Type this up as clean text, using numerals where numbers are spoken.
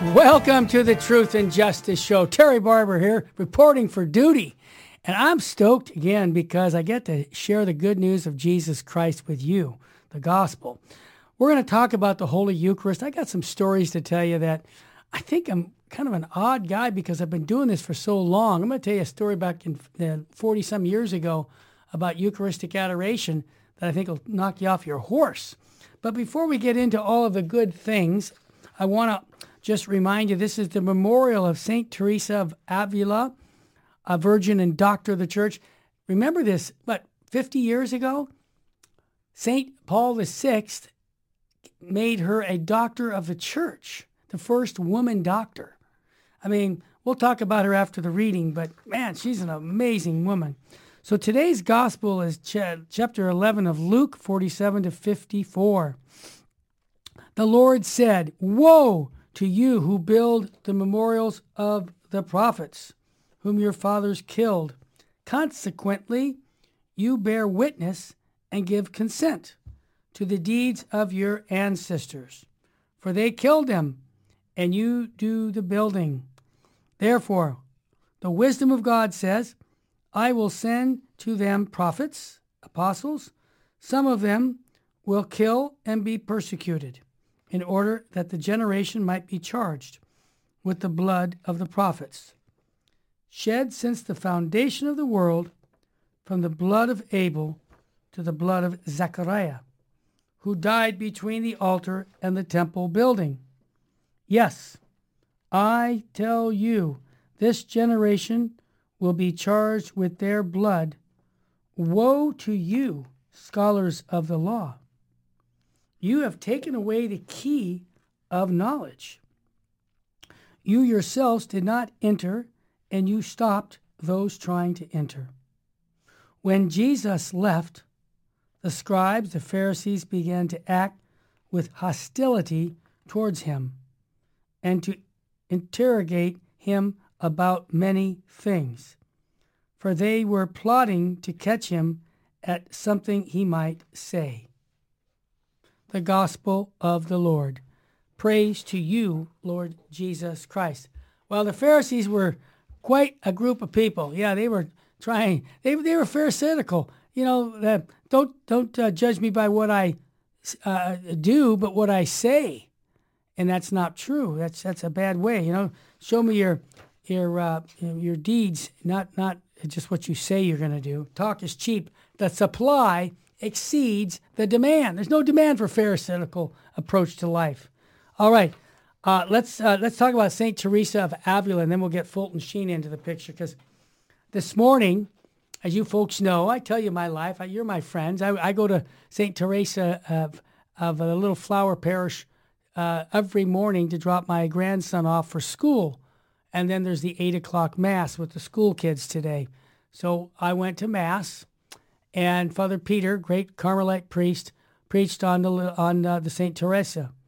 Welcome to the Truth and Justice Show. Terry Barber here, reporting for duty. And I'm stoked again because I get to share the good news of Jesus Christ with you, the gospel. We're going to talk about the Holy Eucharist. I got some stories to tell you that I think I'm kind of an odd guy because I've been doing this for so long. I'm going to tell you a story back in 40-some years ago about Eucharistic adoration that I think will knock you off your horse. But before we get into all of the good things, I want to just remind you, this is the memorial of St. Teresa of Avila, a virgin and doctor of the church. Remember this, 50 years ago, St. Paul VI made her a doctor of the church, the first woman doctor. I mean, we'll talk about her after the reading, but man, she's an amazing woman. So today's gospel is chapter 11 of Luke 47 to 54. The Lord said, "Woe to you who build the memorials of the prophets, whom your fathers killed. Consequently, you bear witness and give consent to the deeds of your ancestors. For they killed them, and you do the building. Therefore, the wisdom of God says, I will send to them prophets, apostles. Some of them will kill and be persecuted, in order that the generation might be charged with the blood of the prophets, shed since the foundation of the world, from the blood of Abel to the blood of Zechariah, who died between the altar and the temple building. Yes, I tell you, this generation will be charged with their blood. Woe to you, scholars of the law! You have taken away the key of knowledge. You yourselves did not enter, and you stopped those trying to enter." When Jesus left, the scribes, the Pharisees, began to act with hostility towards him and to interrogate him about many things, for they were plotting to catch him at something he might say. The Gospel of the Lord. Praise to you, Lord Jesus Christ. Well, the Pharisees were quite a group of people. Yeah, they were trying. They were pharisaical. You know, don't judge me by what I do, but what I say. And that's not true. That's a bad way. You know, show me your deeds, not just what you say you're going to do. Talk is cheap. The supply exceeds the demand. There's no demand for pharisaical approach to life. All right, let's talk about St. Teresa of Avila, and then we'll get Fulton Sheen into the picture, because this morning, as you folks know, I tell you my life. You're my friends. I go to St. Teresa of a little flower parish every morning to drop my grandson off for school, and then there's the 8 o'clock Mass with the school kids today. So I went to Mass, and Father Peter, great Carmelite priest, preached on the St. Teresa.